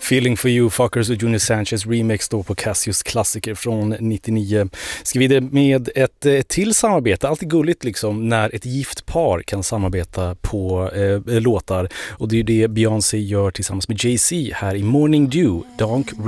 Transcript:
Feeling for you, Fuckers och Junior Sanchez remix då på Cassius klassiker från 99. Ska vidare med ett till samarbete. Alltid gulligt liksom när ett gift par kan samarbeta på låtar. Och det är ju det Beyoncé gör tillsammans med Jay-Z här i Morning Dew, Donk